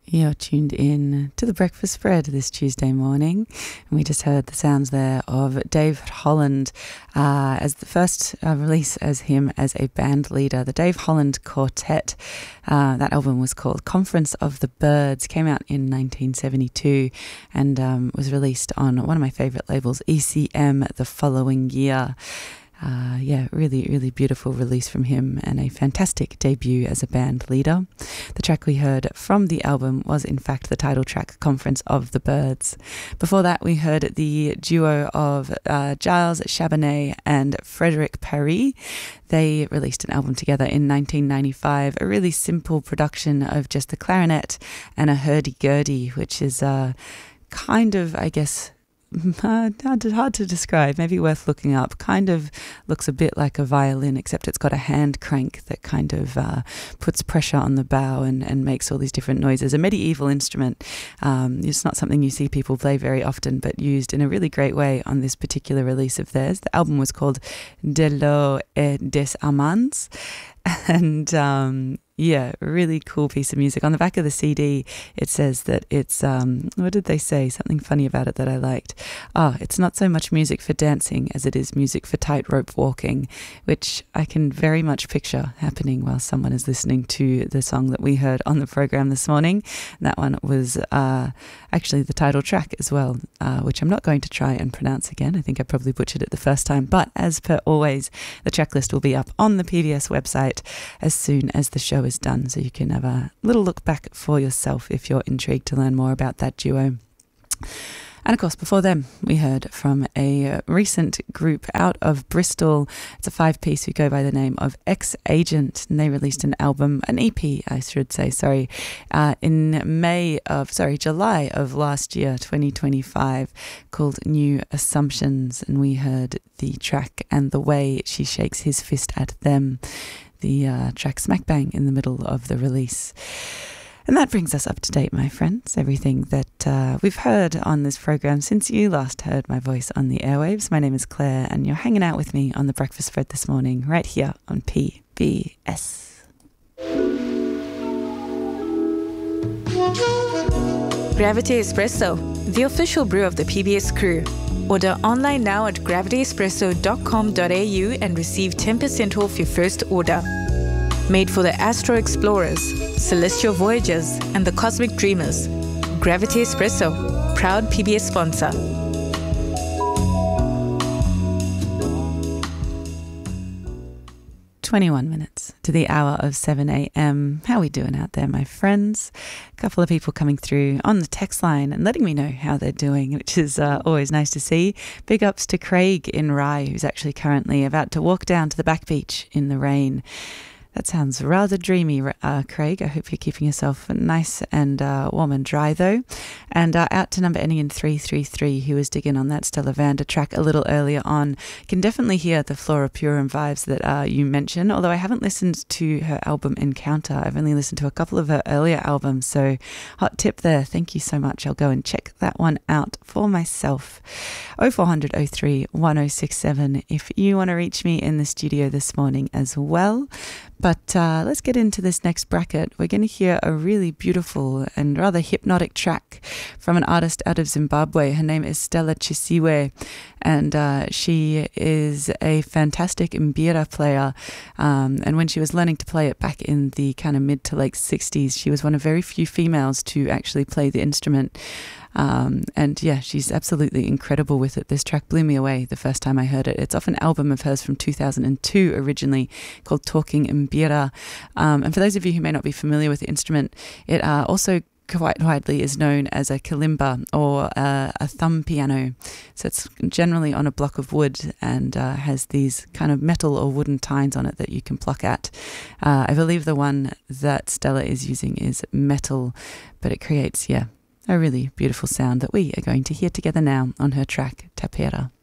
You're tuned in to the Breakfast Spread this Tuesday morning, and we just heard the sounds there of Dave Holland as the first release as him as a band leader, the Dave Holland Quartet. That album was called Conference of the Birds, came out in 1972 and was released on one of my favourite labels, ECM, the following year. Really, really beautiful release from him and a fantastic debut as a band leader. The track we heard from the album was in fact the title track, Conference of the Birds. Before that we heard the duo of Giles Chabonet and Frédéric Paris. They released an album together in 1995, a really simple production of just the clarinet and a hurdy-gurdy, which is kind of, I guess, hard to describe, maybe worth looking up. Kind of looks a bit like a violin, except it's got a hand crank that kind of puts pressure on the bow and makes all these different noises. A medieval instrument. It's not something you see people play very often, but used in a really great way on this particular release of theirs. The album was called De l'eau et des amants. And really cool piece of music. On the back of the CD, it says that it's, what did they say? Something funny about it that I liked. It's not so much music for dancing as it is music for tightrope walking, which I can very much picture happening while someone is listening to the song that we heard on the program this morning. And that one was actually the title track as well, which I'm not going to try and pronounce again. I think I probably butchered it the first time. But as per always, the track list will be up on the PBS website as soon as the show is done, so you can have a little look back for yourself if you're intrigued to learn more about that duo. And of course, before them, we heard from a recent group out of Bristol. It's a 5-piece who go by the name of Ex-Agent, and they released an album, an EP, I should say, in July of last year, 2025, called New Assumptions. And we heard the track And the Way She Shakes His Fist at Them, the track smack bang in the middle of the release. And that brings us up to date, my friends. Everything that we've heard on this program since you last heard my voice on the airwaves. My name is Claire, and you're hanging out with me on the Breakfast Spread this morning, right here on PBS. Gravity Espresso, the official brew of the PBS crew. Order online now at gravityespresso.com.au and receive 10% off your first order. Made for the Astro Explorers, Celestial Voyagers, and the Cosmic Dreamers. Gravity Espresso, proud PBS sponsor. "21 minutes to the hour of 7 a.m. How are we doing out there, my friends? A couple of people coming through on the text line and letting me know how they're doing, which is always nice to see. Big ups to Craig in Rye, who's actually currently about to walk down to the back beach in the rain. That sounds rather dreamy, Craig. I hope you're keeping yourself nice and warm and dry, though. And out to number ending in 333, who was digging on that Stella Vander track a little earlier on. Can definitely hear the Flora Purim vibes that you mentioned, although I haven't listened to her album Encounter. I've only listened to a couple of her earlier albums, so hot tip there. Thank you so much. I'll go and check that one out for myself. 0400 03 1067 if you want to reach me in the studio this morning as well. But let's get into this next bracket. We're going to hear a really beautiful and rather hypnotic track from an artist out of Zimbabwe. Her name is Stella Chisiwe, and she is a fantastic mbira player. And when she was learning to play it back in the kind of mid to late 60s, she was one of very few females to actually play the instrument. And yeah, she's absolutely incredible with it. This track blew me away the first time I heard it. It's off an album of hers from 2002 originally called Talking Mbira. And for those of you who may not be familiar with the instrument, it also quite widely is known as a kalimba or a thumb piano. So it's generally on a block of wood and has these kind of metal or wooden tines on it that you can pluck at. I believe the one that Stella is using is metal, but it creates, a really beautiful sound that we are going to hear together now on her track, Tapera.